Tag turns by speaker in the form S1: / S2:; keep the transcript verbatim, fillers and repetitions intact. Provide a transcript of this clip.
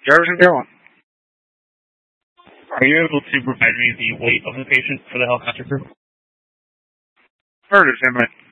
S1: Jarvis and Carolyn.
S2: Are you able to provide me the weight of the patient for the helicopter crew?
S1: Murder, Tim.